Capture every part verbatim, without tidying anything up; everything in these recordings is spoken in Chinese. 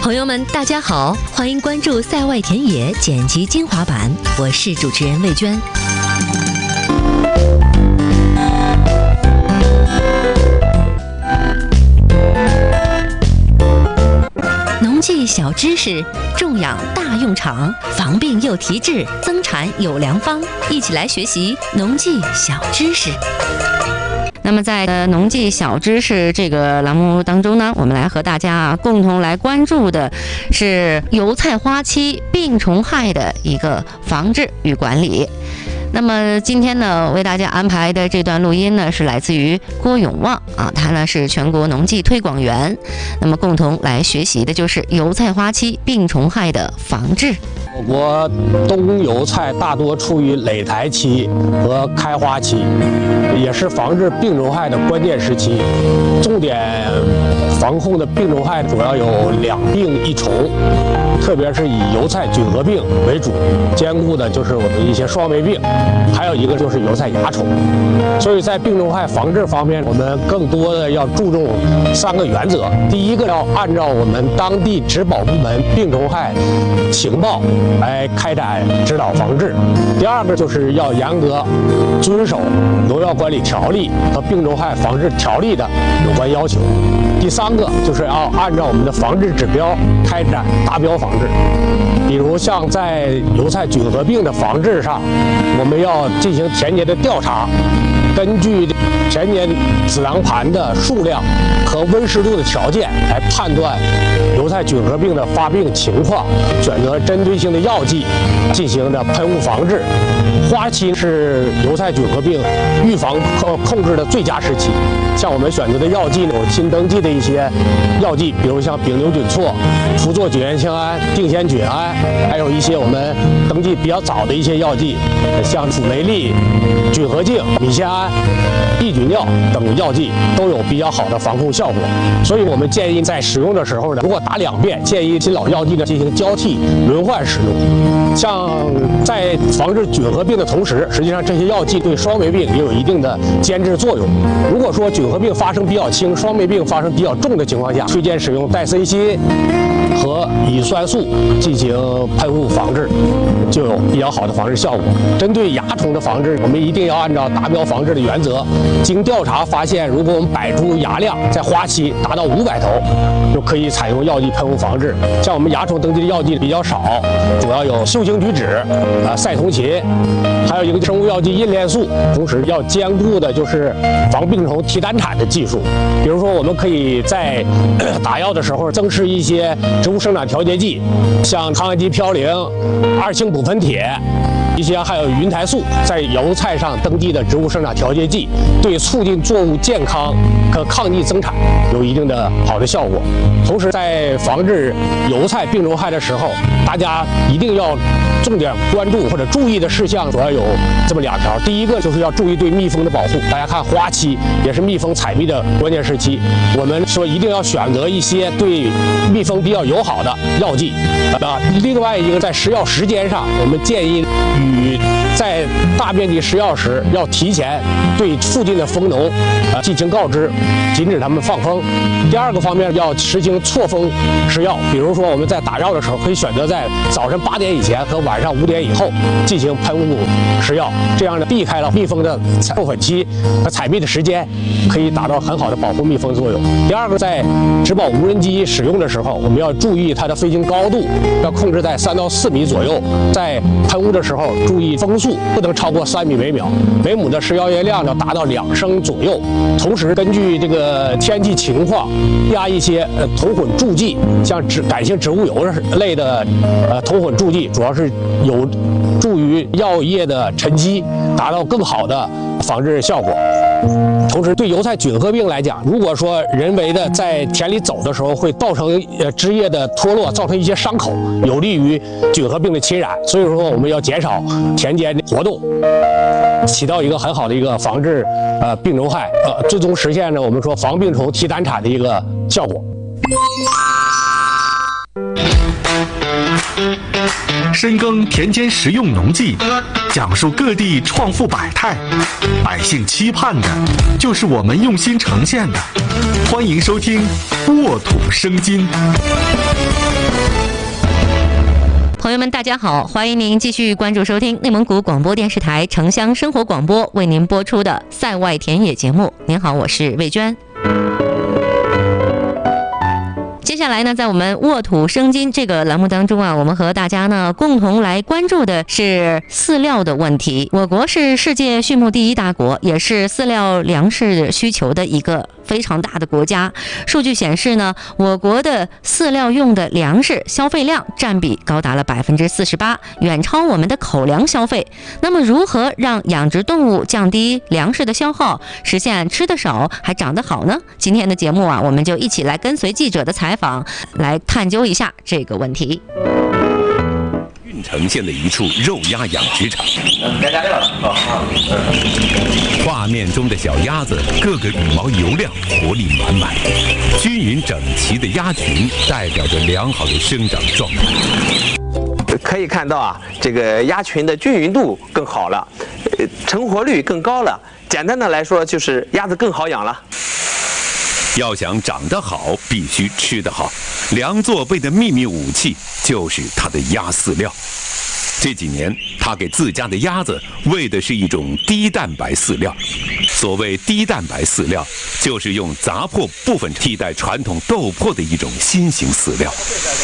朋友们，大家好，欢迎关注赛外田野剪辑精华版，我是主持人魏娟。农技小知识，种养大用场，防病又提质，增产有良方，一起来学习农技小知识。那么在呃农技小知识这个栏目当中呢，我们来和大家啊共同来关注的是油菜花期病虫害的一个防治与管理。那么今天呢，为大家安排的这段录音呢，是来自于郭永旺啊，他呢是全国农技推广员。那么共同来学习的就是油菜花期病虫害的防治。 我国冬油菜大多处于蕾苔期和开花期，也是防治病虫害的关键时期。重点防控的病虫害主要有两病一虫，特别是以油菜菌合并为主，兼顾的就是我们一些双霉病，还有一个就是油菜蚜虫。所以在病虫害防治方面，我们更多的要注重三个原则：第一个，要按照我们当地植保部门病虫害情报来开展指导防治；第二个，就是要严格遵守农药管理条例和病虫害防治条例的有关要求；第三个，就是要按照我们的防治指标开展达标防治。比如像在油菜菌合并的防治上，我们要进行田间的调查，根据田间子囊盘的数量和温湿度的条件来判断油菜菌合并的发病情况，选择针对性的药剂进行的喷雾防治。花期是油菜菌合并预防和控制的最佳时期，像我们选择的药剂有新登记的一些药剂，比如像丙硫菌唑、呋唑菌原氰胺、定酰菌胺，还有一些我们登记比较早的一些药剂，像辅酶利、菌合净、米酰胺、抑菌药等药剂都有比较好的防控效果。所以我们建议在使用的时候呢，如果打两遍，建议新老药剂呢进行交替轮换使用。像在防治菌合并的同时，实际上这些药剂对双霉病也有一定的监治作用。如果说菌合并发生比较轻，双霉病发生比较重的情况下，推荐使用戴森锌和乙酸素进行喷雾防治，就有比较好的防治效果。针对蚜虫的防治，我们一定要按照达标防治的原则。经调查发现，如果我们摆出蚜量在花期达到五百头，就可以采用药剂喷雾防治。像我们蚜虫登记的药剂比较少，主要有溴氰菊酯、啊赛酮嗪，还有一个生物药剂印链素。同时要兼顾的就是防病虫提单产的技术，比如说我们可以在打药的时候增施一些植物生长调节剂，像抗氨基嘌呤、二氢补酚铁，一些还有云台素，在油菜上登记的植物生长调节剂，对促进作物健康和抗逆增产有一定的好的效果。同时，在防治油菜病虫害的时候，大家一定要重点关注或者注意的事项主要有这么两条。第一个就是要注意对蜜蜂的保护，大家看花期也是蜜蜂采蜜的关键时期，我们说一定要选择一些对蜜蜂比较友好的药剂。啊，另外一个在施药时间上，我们建议与在大面积施药时要提前对附近的蜂农啊进行告知，禁止他们放蜂。第二个方面要实行错蜂施药，比如说我们在打药的时候，可以选择在早晨八点以前和晚上五点以后进行喷雾施药，这样呢避开了蜜蜂的授粉期和采蜜的时间，可以达到很好的保护蜜蜂作用。第二个，在植保无人机使用的时候，我们要注意它的飞行高度，要控制在三到四米左右。在喷雾的时候，注意风速不能超过三米每秒，每亩的施药液量要达到两升左右。同时，根据这个天气情况，加一些呃同混助剂，像植改性植物油类的呃同混助剂，主要是有助于药液的沉积，达到更好的防治效果。同时，对油菜菌合并来讲，如果说人为的在田里走的时候，会造成呃枝叶的脱落，造成一些伤口，有利于菌合并的侵染。所以说，我们要减少田间活动，起到一个很好的一个防治呃病虫害，呃最终实现呢我们说防病虫提单产的一个效果。 深耕田间实用农技，讲述各地创富百态，百姓期盼的就是我们用心呈现的。欢迎收听《沃土生金》。 们，大家好，欢迎您继续关注收听内蒙古广播电视台城乡生活广播为您播出的赛外田野节目。您好，我是魏娟。接下来呢，在我们沃土生金这个栏目当中啊，我们和大家呢共同来关注的是饲料的问题。我国是世界畜牧第一大国，也是饲料粮食需求的一个非常大的国家。数据显示呢，我国的饲料用的粮食消费量占比高达了百分之四十八，远超我们的口粮消费。那么，如何让养殖动物降低粮食的消耗，实现吃得少还长得好呢？今天的节目啊，我们就一起来跟随记者的采访，来探究一下这个问题。 运城县的一处肉鸭养殖场， 该加料了啊！ 画面中的小鸭子个个羽毛油亮，活力满满，均匀整齐的鸭群代表着良好的生长状态。 可以看到啊，这个鸭群的均匀度更好了，呃，成活率更高了。简单的来说，就是鸭子更好养了。 要想长得好，必须吃得好。梁作贝的秘密武器就是他的鸭饲料。这几年，他给自家的鸭子喂的是一种低蛋白饲料。所谓低蛋白饲料，就是用杂粕部分替代传统豆粕的一种新型饲料。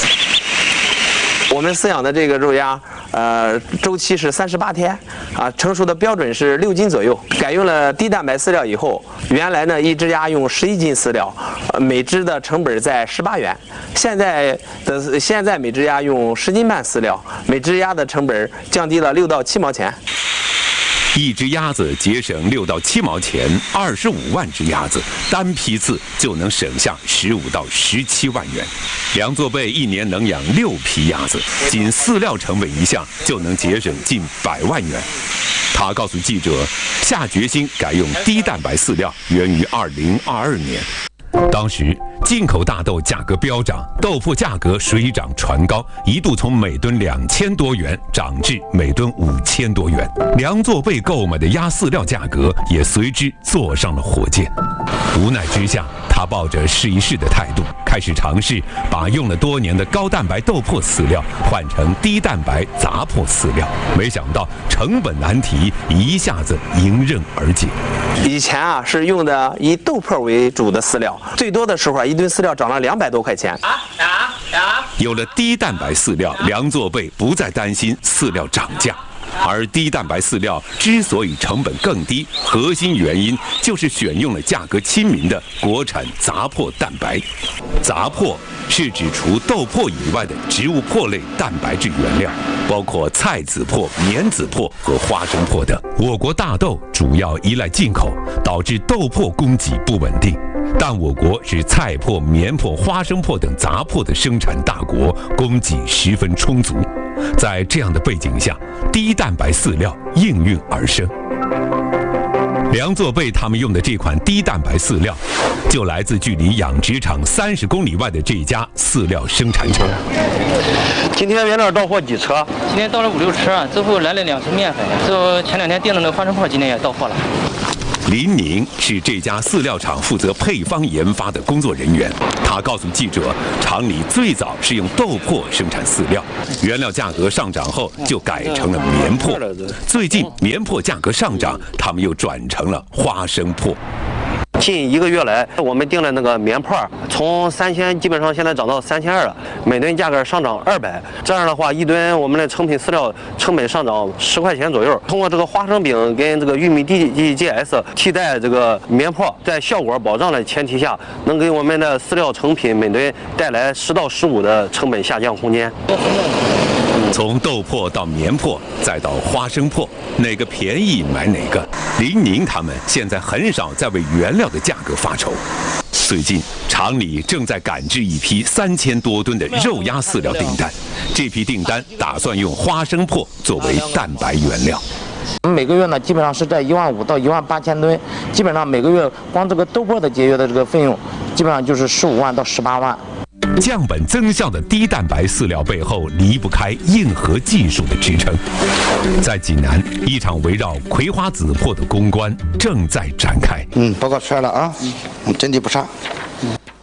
我们饲养的这个肉鸭，呃，周期是三十八天，啊，成熟的标准是六斤左右。改用了低蛋白饲料以后，原来呢一只鸭用十一斤饲料，呃，每只的成本在十八元。现在的现在每只鸭用十斤半饲料，每只鸭的成本降低了六到七毛钱。 一只鸭子节省六到七毛钱，二十五万只鸭子单批次就能省下十五到十七万元。梁作贝一年能养六批鸭子，仅饲料成本一项就能节省近百万元。他告诉记者，下决心改用低蛋白饲料源于二零二二年。当时进口大豆价格飙涨，豆粕价格水涨船高，一度从每吨两千多元涨至每吨五千多元。梁作贝购买的鸭饲料价格也随之坐上了火箭。无奈之下，他抱着试一试的态度，开始尝试把用了多年的高蛋白豆粕饲料换成低蛋白杂粕饲料。没想到成本难题一下子迎刃而解。 以前啊是用的以豆粕为主的饲料，最多的时候啊一吨饲料涨了两百多块钱。啊啊啊！有了低蛋白饲料，梁作贝不再担心饲料涨价。而低蛋白饲料之所以成本更低，核心原因就是选用了价格亲民的国产杂粕蛋白。杂粕是指除豆粕以外的植物粕类蛋白质原料，包括菜籽粕、棉籽粕和花生粕等。我国大豆主要依赖进口，导致豆粕供给不稳定。但我国是菜粕、棉粕、花生粕等杂粕的生产大国，供给十分充足。在这样的背景下，低蛋白饲料应运而生。梁作贝他们用的这款低蛋白饲料，就来自距离养殖场三十公里外的这家饲料生产厂。 今天原料到货几车？ 今天到了五六车，最后来了两车面粉，最后前两天订的那个花生粕今天也到货了。 林宁是这家饲料厂负责配方研发的工作人员，他告诉记者，厂里最早是用豆粕生产饲料，原料价格上涨后就改成了棉粕，最近棉粕价格上涨，他们又转成了花生粕。 近一个月来，我们订了那个棉粕，从三千基本上现在涨到三千二了，每吨价格上涨二百。这样的话，一吨我们的成品饲料成本上涨十块钱左右。通过这个花生饼跟这个玉米 D G S 替代这个棉粕，在效果保障的前提下，能给我们的饲料成品每吨带来十到十五的成本下降空间。 从豆粕到棉粕，再到花生粕，哪个便宜买哪个。林宁他们现在很少再为原料的价格发愁。最近厂里正在赶制一批三千多吨的肉鸭饲料订单，这批订单打算用花生粕作为蛋白原料。 我们每个月呢，基本上是在一万五到一万八千吨，基本上每个月光这个豆粕的节约的这个费用，基本上就是十五万到十八万。 降本增效的低蛋白饲料背后离不开硬核技术的支撑。在济南，一场围绕葵花籽粕的攻关正在展开。 嗯，报告出来了啊，嗯，真的不差。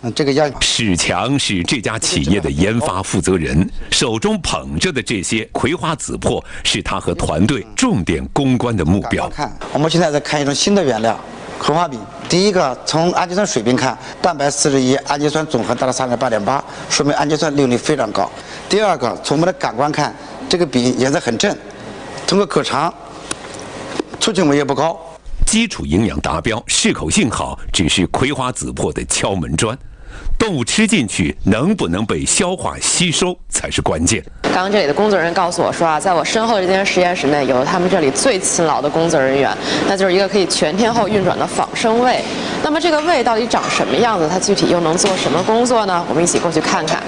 这个样。 史强是这家企业的研发负责人，手中捧着的这些葵花籽粕是他和团队重点攻关的目标。 看，我们现在在看一种新的原料。葵花饼，第一个从氨基酸水平看，蛋白四十一，氨基酸总和达到三十八点八，说明氨基酸利用率非常高。第二个，从我们的感官看，这个饼颜色很正，通过可尝，促进酶也不高。 基础营养达标，适口性好，只是葵花籽粕的敲门砖。动物吃进去能不能被消化吸收才是关键。 刚刚这里的工作人员告诉我说啊，在我身后的这间实验室内有他们这里最勤劳的工作人员，那就是一个可以全天候运转的仿生胃。那么这个胃到底长什么样子？它具体又能做什么工作呢？我们一起过去看看。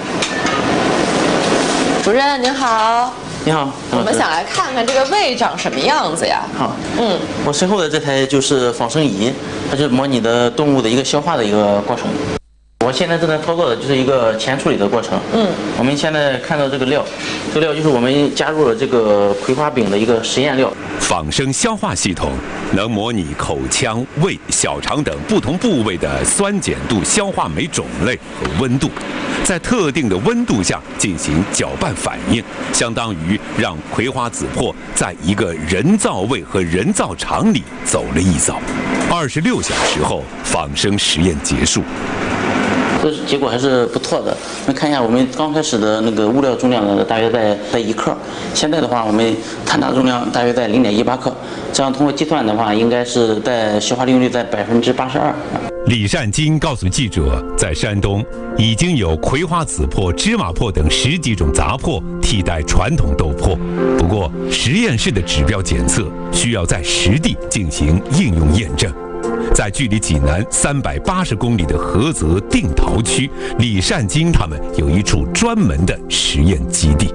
主任您好。 你好， 我们想来看看这个胃长什么样子呀？ 好，嗯，我身后的这台就是仿生仪，它就是模拟的动物的一个消化的一个过程。我现在正在操作的就是一个前处理的过程。嗯，我们现在看到这个料，这个料就是我们加入了这个葵花饼的一个实验料。 仿生消化系统能模拟口腔、胃、小肠等不同部位的酸碱度、消化酶种类和温度，在特定的温度下进行搅拌反应，相当于让葵花籽粕在一个人造胃和人造肠里走了一遭。二十六小时后，仿生实验结束。 这结果还是不错的。那看一下，我们刚开始的那个物料重量呢，大约在在一克。现在的话，我们碳钠重量大约在零点一八克。这样通过计算的话，应该是在消化利用率在百分之八十二。 李善金告诉记者，在山东已经有葵花籽粕、芝麻粕等十几种杂粕替代传统豆粕。不过，实验室的指标检测需要在实地进行应用验证。在距离济南三百八十公里的菏泽定陶区，李善金他们有一处专门的实验基地。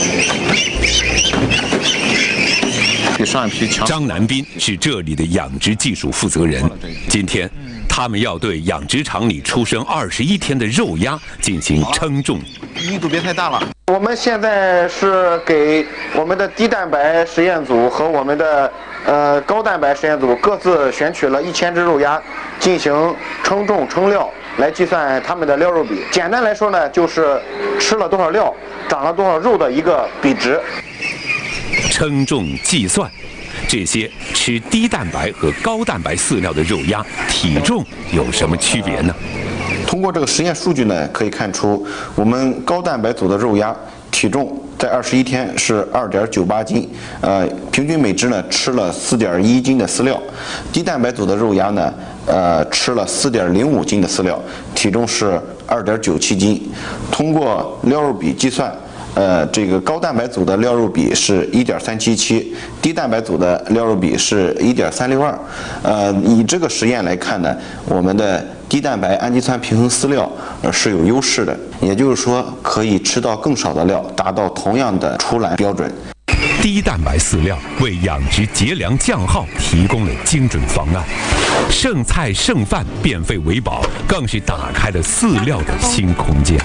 比上一批强。 张南斌是这里的养殖技术负责人。今天，他们要对养殖场里出生二十一天的肉鸭进行称重。 密度别太大了。 我们现在是给我们的低蛋白实验组和我们的呃高蛋白实验组各自选取了一千只肉鸭，进行称重称料，来计算它们的料肉比。简单来说呢，就是吃了多少料，长了多少肉的一个比值。 称重计算，这些吃低蛋白和高蛋白饲料的肉鸭体重有什么区别呢？ 通过这个实验数据呢，可以看出我们高蛋白组的肉鸭体重在二十一天是二点九八斤，呃，平均每只呢吃了四点一斤的饲料。低蛋白组的肉鸭呢，呃，吃了四点零五斤的饲料，体重是二点九七斤。通过料肉比计算。呃，这个高蛋白组的料肉比是一点三七七，低蛋白组的料肉比是一点三六二。呃，以这个实验来看呢，我们的低蛋白氨基酸平衡饲料呃是有优势的，也就是说可以吃到更少的料，达到同样的出栏标准。 低蛋白饲料为养殖节粮降耗提供了精准方案，剩菜剩饭变废为宝，更是打开了饲料的新空间。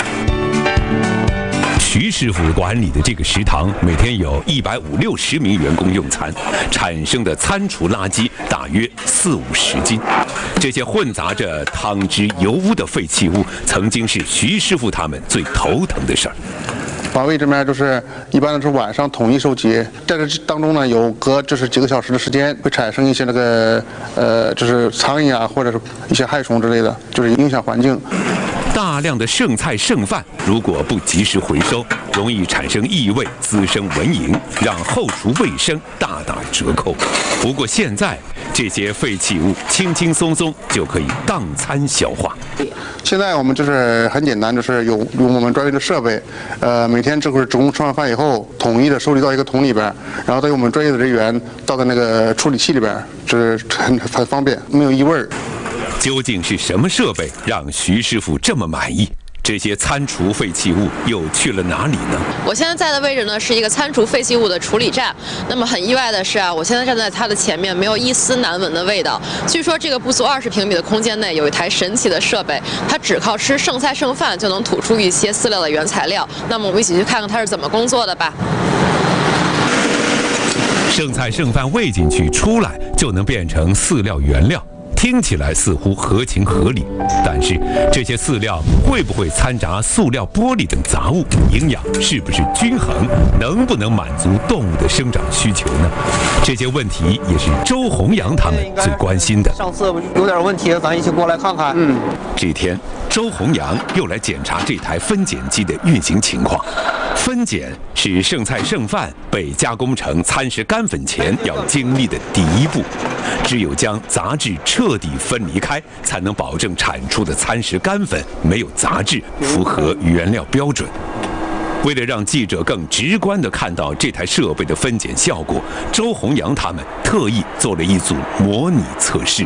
徐师傅管理的这个食堂，每天有一百五六十名员工用餐，产生的餐厨垃圾大约四五十斤。这些混杂着汤汁、油污的废弃物，曾经是徐师傅他们最头疼的事儿。 环卫这边就是一般的是晚上统一收集，在这当中呢，有隔就是几个小时的时间，会产生一些那个呃，就是苍蝇啊，或者是一些害虫之类的，就是影响环境。 大量的剩菜剩饭如果不及时回收，容易产生异味，滋生蚊蝇，让后厨卫生大打折扣。不过现在这些废弃物轻轻松松就可以当餐消化。 现在我们就是很简单，就是有有我们专业的设备，呃，每天这会儿职工吃完饭以后，统一的收集到一个桶里边，然后再由我们专业的人员倒在那个处理器里边，这很很方便，没有异味。 究竟是什么设备让徐师傅这么满意？这些餐厨废弃物又去了哪里呢？ 我现在在的位置呢是一个餐厨废弃物的处理站。那么很意外的是啊，我现在站在它的前面，没有一丝难闻的味道。据说这个不足二十平米的空间内有一台神奇的设备，它只靠吃剩菜剩饭就能吐出一些饲料的原材料。那么我们一起去看看它是怎么工作的吧。剩菜剩饭喂进去，出来就能变成饲料原料。 听起来似乎合情合理，但是这些饲料会不会掺杂塑料、玻璃等杂物？营养是不是均衡？能不能满足动物的生长需求呢？这些问题也是周洪阳他们最关心的。 上次有点问题，咱一起过来看看。嗯， 这天，周洪阳又来检查这台分拣机的运行情况。分拣是剩菜剩饭被加工成餐食干粉前要经历的第一步，只有将杂质彻底分离开，才能保证产出的餐食干粉没有杂质，符合原料标准。为了让记者更直观地看到这台设备的分拣效果，周洪阳他们特意做了一组模拟测试。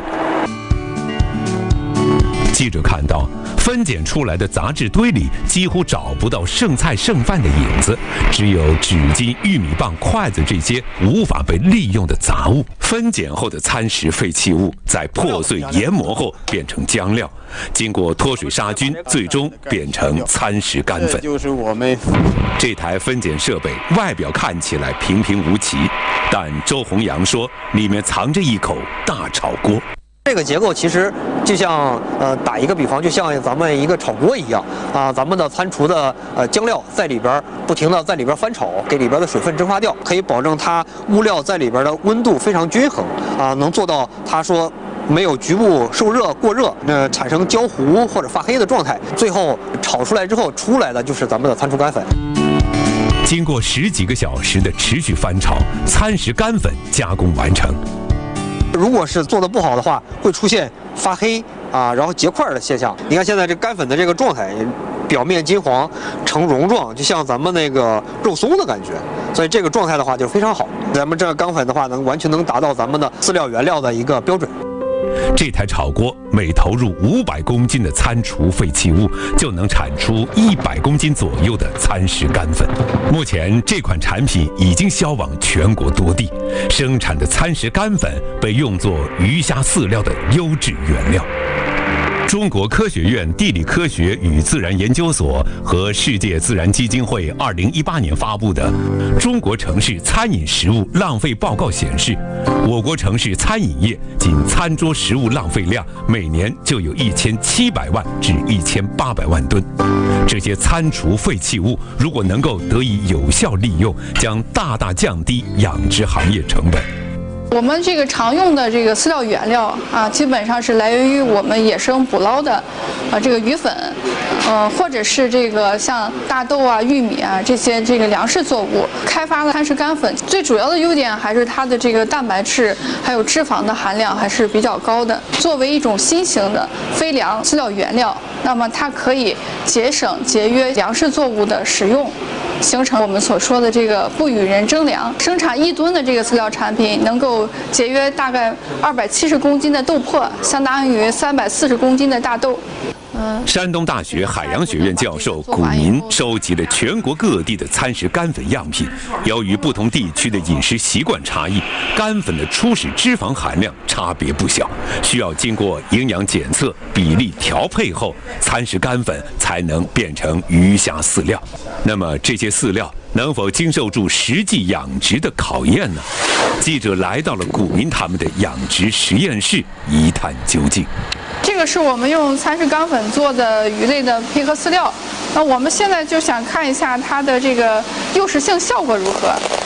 记者看到，分拣出来的杂质堆里几乎找不到剩菜剩饭的影子，只有纸巾、玉米棒、筷子这些无法被利用的杂物。分拣后的餐食废弃物在破碎研磨后变成浆料，经过脱水杀菌，最终变成餐食干粉。 就是我们这台分拣设备外表看起来平平无奇，但周洪阳说，里面藏着一口大炒锅。 这个结构其实就像呃打一个比方，就像咱们一个炒锅一样啊，咱们的餐厨的呃浆料在里边不停的在里边翻炒，给里边的水分蒸发掉，可以保证它物料在里边的温度非常均衡啊，能做到他说没有局部受热过热，呃产生焦糊或者发黑的状态，最后炒出来之后出来的就是咱们的餐厨干粉。 经过十几个小时的持续翻炒，餐食干粉加工完成。 如果是做的不好的话，会出现发黑啊，然后结块的现象。你看现在这干粉的这个状态，表面金黄，呈绒状，就像咱们那个肉松的感觉。所以这个状态的话就非常好。咱们这个干粉的话，能完全能达到咱们的饲料原料的一个标准。 这台炒锅每投入五百公斤的餐厨废弃物，就能产出一百公斤左右的餐食干粉。目前这款产品已经销往全国多地，生产的餐食干粉被用作鱼虾饲料的优质原料。中国科学院地理科学与自然研究所和世界自然基金会二零一八年发布的《中国城市餐饮食物浪费报告》显示，我国城市餐饮业仅餐桌食物浪费量每年就有一千七百万至一千八百万吨。这些餐厨废弃物如果能够得以有效利用，将大大降低养殖行业成本。 我们这个常用的这个饲料原料啊，基本上是来源于我们野生捕捞的，啊这个鱼粉，呃或者是这个像大豆啊、玉米啊这些这个粮食作物开发的餐食干粉。最主要的优点还是它的这个蛋白质还有脂肪的含量还是比较高的。作为一种新型的非粮饲料原料，那么它可以节省节约粮食作物的使用，形成我们所说的这个不与人争粮。生产一吨的这个饲料产品，能够节约大概二百七十公斤的豆粕，相当于三百四十公斤的大豆。 山东大学海洋学院教授古民收集了全国各地的餐食干粉样品，由于不同地区的饮食习惯差异，干粉的初始脂肪含量差别不小，需要经过营养检测、比例调配后，餐食干粉才能变成鱼虾饲料。那么这些饲料能否经受住实际养殖的考验呢？记者来到了古民他们的养殖实验室，一探究竟。 这个是我们用餐食干粉做的鱼类的配合饲料，那我们现在就想看一下它的这个诱食性效果如何。